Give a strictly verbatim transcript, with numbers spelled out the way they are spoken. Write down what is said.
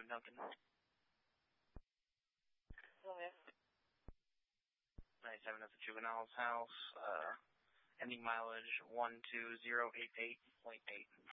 ninety-seven Duncan. Hello, man. ninety-seven at the juvenile's house, uh, ending mileage one two zero eight eight point eight.